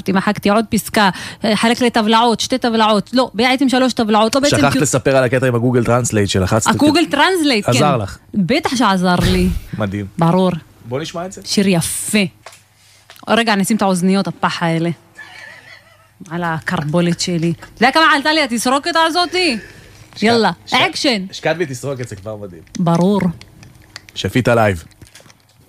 חשבתי, מחקתי עוד פסקה, חלק לטבלאות, 2 טבלאות, לא, בעצם 3 טבלאות, לא בעצם... שכחת לספר על הקטע עם הגוגל טרנסלייט שלחצת. הגוגל טרנסלייט, כן. עזר לך. בטח שעזר לי. מדהים. ברור. בוא נשמע את זה. שיר יפה. רגע, אני אשים את האוזניות, הפח האלה. על הקרבולת שלי. אתה יודע כמה עלתה לי התסרוקת הזאתי? יאללה, אקשן. השקעת בי תסרוקת, זה כבר מדהים. ברור. שפית לייב.